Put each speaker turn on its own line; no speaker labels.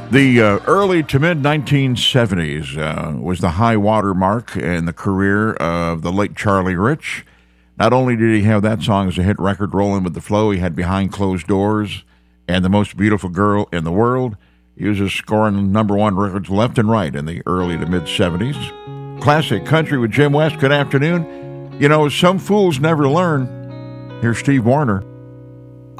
The early to mid 1970s was the high water mark in the career of the late Charlie Rich. Not only did he have that song as a hit record, Rolling with the Flow, he had Behind Closed Doors and The Most Beautiful Girl in the World. He was scoring number one records left and right in the early to mid 70s. Classic Country with Jim West. Good afternoon. You know, some fools never learn. Here's Steve Wariner.